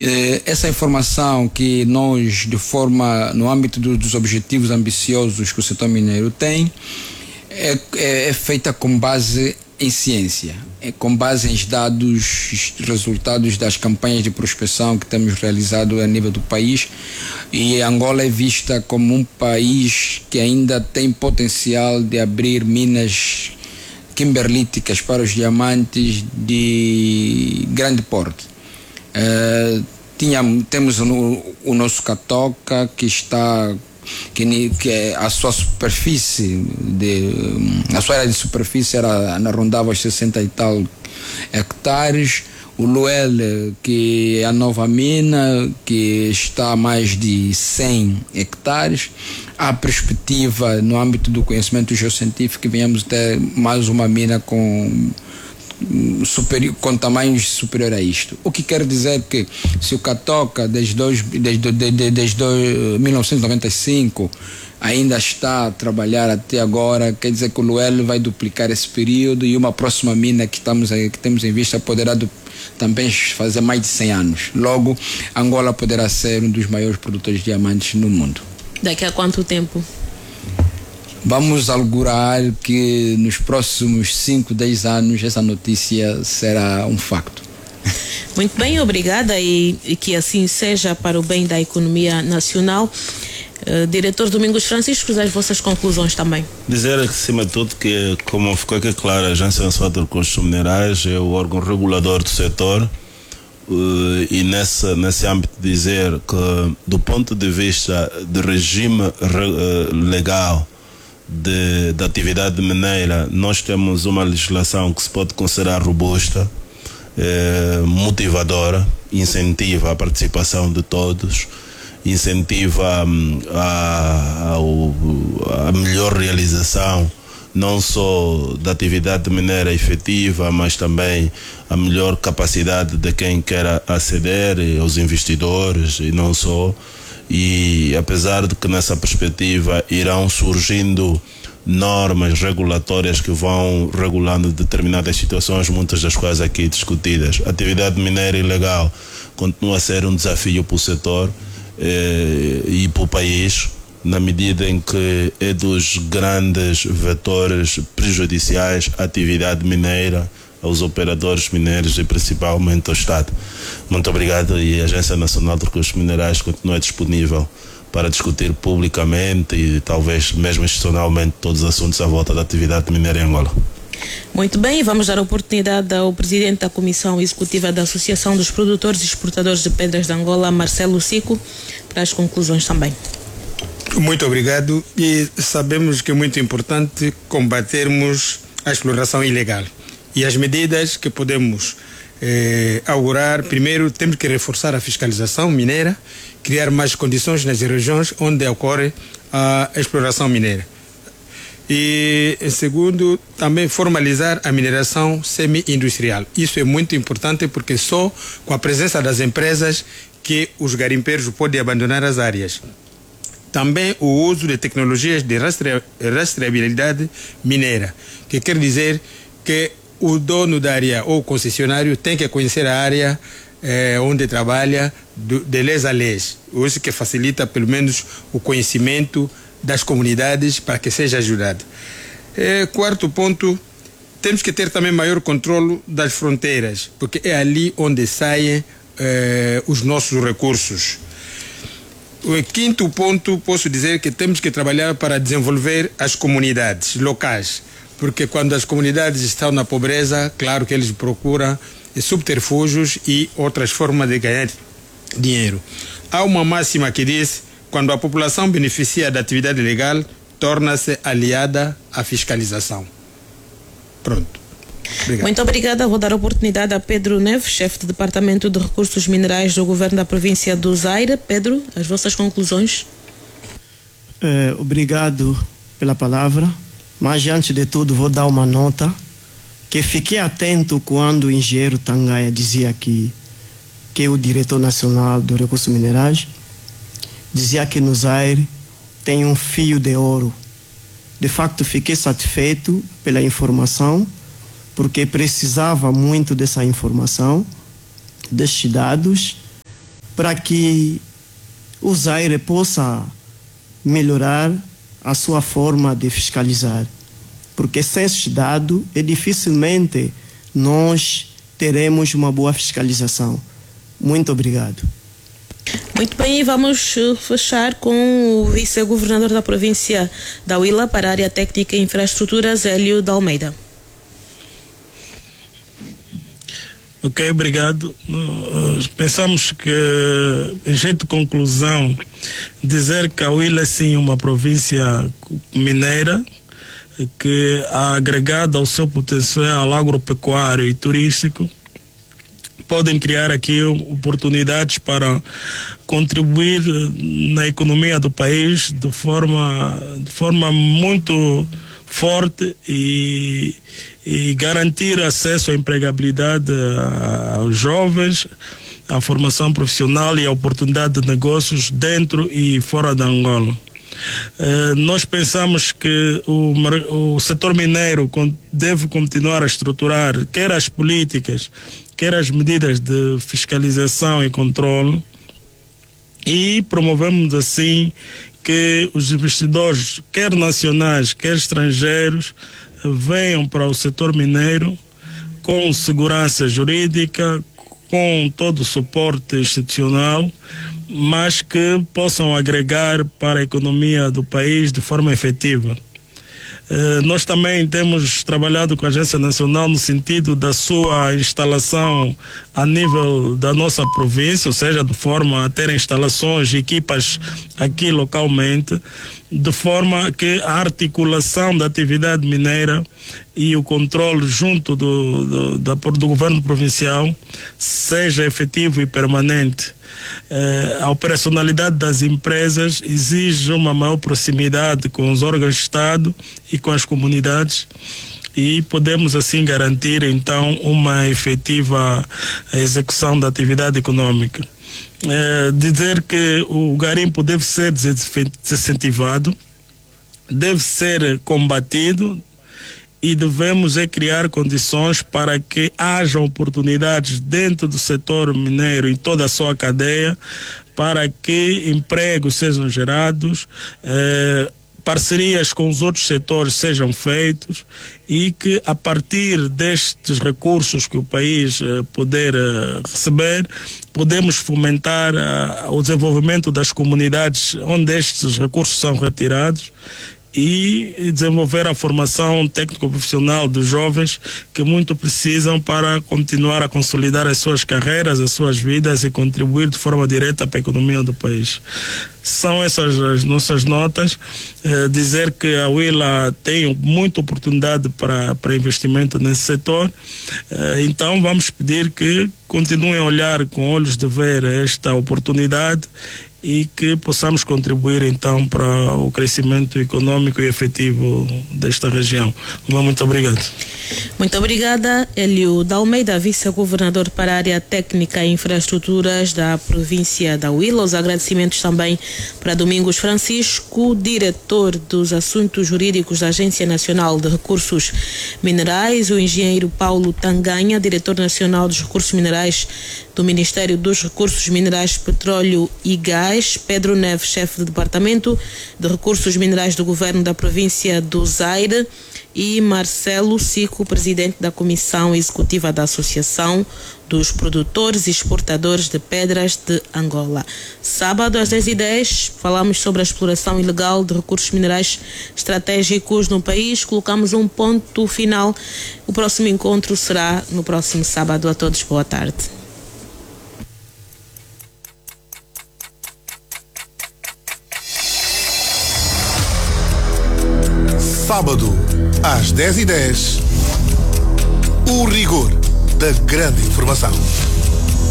Essa informação que nós, no âmbito dos objetivos ambiciosos que o setor mineiro tem, é feita com base em ciência, com base em dados, resultados das campanhas de prospecção que temos realizado a nível do país, e Angola é vista como um país que ainda tem potencial de abrir minas kimberlíticas para os diamantes de grande porte. Temos o nosso Catoca, que a sua superfície, a sua área de superfície rondava os 60 e tal hectares. O Luel, que é a nova mina, que está a mais de 100 hectares. Há perspectiva, no âmbito do conhecimento geocientífico, que venhamos ter mais uma mina com tamanhos superior a isto. O que quer dizer que se o Catoca desde 1995 ainda está a trabalhar até agora, quer dizer que o Luel vai duplicar esse período, e uma próxima mina que temos em vista poderá também fazer mais de 100 anos. Logo, Angola poderá ser um dos maiores produtores de diamantes no mundo. Daqui a quanto tempo? Vamos augurar que nos próximos 5, 10 anos essa notícia será um facto. Muito bem, obrigada, e que assim seja, para o bem da economia nacional. Diretor Domingos Francisco, as vossas conclusões também. Dizer, acima de tudo, que, como ficou aqui claro, a Agência Nacional de Recursos Minerais é o órgão regulador do setor, e nesse âmbito dizer que, do ponto de vista do regime legal da atividade mineira, nós temos uma legislação que se pode considerar robusta, motivadora, incentiva a participação de todos, incentiva a melhor realização não só da atividade mineira efetiva, mas também a melhor capacidade de quem quer aceder aos investidores, e não só. E apesar de que nessa perspectiva irão surgindo normas regulatórias que vão regulando determinadas situações, muitas das quais aqui discutidas, a atividade mineira ilegal continua a ser um desafio para o setor e para o país, na medida em que é dos grandes vetores prejudiciais à atividade mineira, aos operadores mineiros e principalmente ao Estado. Muito obrigado, e a Agência Nacional de Recursos Minerais continua disponível para discutir publicamente e talvez mesmo institucionalmente todos os assuntos à volta da atividade mineira em Angola. Muito bem, vamos dar a oportunidade ao Presidente da Comissão Executiva da Associação dos Produtores e Exportadores de Pedras de Angola, Marcelo Sico, para as conclusões também. Muito obrigado, e sabemos que é muito importante combatermos a exploração ilegal. E as medidas que podemos augurar: primeiro, temos que reforçar a fiscalização mineira, criar mais condições nas regiões onde ocorre a exploração mineira. E, em segundo, também formalizar a mineração semi-industrial. Isso é muito importante, porque só com a presença das empresas que os garimpeiros podem abandonar as áreas. Também o uso de tecnologias de rastreabilidade mineira, que quer dizer que o dono da área ou o concessionário tem que conhecer a área onde trabalha de lês a lês. Isso que facilita pelo menos o conhecimento das comunidades para que seja ajudado. Quarto ponto, temos que ter também maior controle das fronteiras, porque é ali onde saem os nossos recursos. O quinto ponto, posso dizer que temos que trabalhar para desenvolver as comunidades locais, porque quando as comunidades estão na pobreza, claro que eles procuram subterfúgios e outras formas de ganhar dinheiro. Há uma máxima que diz: quando a população beneficia da atividade legal, torna-se aliada à fiscalização. Pronto. Obrigado. Muito obrigada. Vou dar a oportunidade a Pedro Neves, chefe do Departamento de Recursos Minerais do Governo da Província do Zaire. Pedro, as vossas conclusões? Obrigado pela palavra, mas antes de tudo vou dar uma nota, que fiquei atento quando o engenheiro Tangaia dizia que é o diretor nacional do Recursos Minerais, dizia que no Zaire tem um fio de ouro. De facto, fiquei satisfeito pela informação, porque precisava muito dessa informação, destes dados, para que o Zaire possa melhorar a sua forma de fiscalizar. Porque sem esse dado, dificilmente nós teremos uma boa fiscalização. Muito obrigado. Muito bem, e vamos fechar com o vice-governador da província da Huila para a área técnica e infraestruturas, Hélio de Almeida. Ok, obrigado. Pensamos que, em jeito de conclusão, dizer que a Huila é sim uma província mineira, que agregada ao seu potencial agropecuário e turístico, podem criar aqui oportunidades para contribuir na economia do país de forma muito forte e garantir acesso à empregabilidade aos jovens, à formação profissional e à oportunidade de negócios dentro e fora da Angola. Nós pensamos que o setor mineiro deve continuar a estruturar quer as políticas, quer as medidas de fiscalização e controle, e promovemos assim que os investidores, quer nacionais, quer estrangeiros, venham para o setor mineiro com segurança jurídica, com todo o suporte institucional, mas que possam agregar para a economia do país de forma efetiva. Nós também temos trabalhado com a Agência Nacional no sentido da sua instalação a nível da nossa província, ou seja, de forma a ter instalações e equipas aqui localmente, de forma que a articulação da atividade mineira e o controle junto do governo provincial seja efetivo e permanente. A operacionalidade das empresas exige uma maior proximidade com os órgãos de Estado e com as comunidades, e podemos assim garantir então uma efetiva execução da atividade econômica. Dizer que o garimpo deve ser desincentivado, deve ser combatido, e devemos criar condições para que haja oportunidades dentro do setor mineiro em toda a sua cadeia, para que empregos sejam gerados, parcerias com os outros setores sejam feitos, e que a partir destes recursos que o país poder receber, podemos fomentar o desenvolvimento das comunidades onde estes recursos são retirados, e desenvolver a formação técnico-profissional dos jovens que muito precisam para continuar a consolidar as suas carreiras, as suas vidas e contribuir de forma direta para a economia do país. São essas as nossas notas. Dizer que a Huila tem muita oportunidade para investimento nesse setor. Então vamos pedir que continuem a olhar com olhos de ver esta oportunidade e que possamos contribuir então para o crescimento econômico e efetivo desta região. Muito obrigado. Muito obrigada, Hélio de Almeida, vice-governador para a área técnica e infraestruturas da província da Huila. Os agradecimentos também para Domingos Francisco, diretor dos assuntos jurídicos da Agência Nacional de Recursos Minerais, o engenheiro Paulo Tanganha, diretor nacional dos recursos minerais do Ministério dos Recursos Minerais, Petróleo e Gás, Pedro Neves, chefe de Departamento de Recursos Minerais do Governo da província do Zaire, e Marcelo Sico, presidente da Comissão Executiva da Associação dos Produtores e Exportadores de Pedras de Angola. Sábado, às 10h10, falamos sobre a exploração ilegal de recursos minerais estratégicos no país. Colocamos um ponto final. O próximo encontro será no próximo sábado. A todos, boa tarde. Sábado, às 10h10, o rigor da grande informação.